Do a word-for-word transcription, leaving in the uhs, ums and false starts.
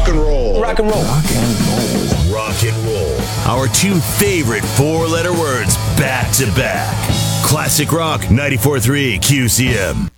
Rock and roll. Rock and roll. Rock and roll. Rock and roll. Our two favorite four-letter words back to back. Classic Rock ninety-four point three Q C M.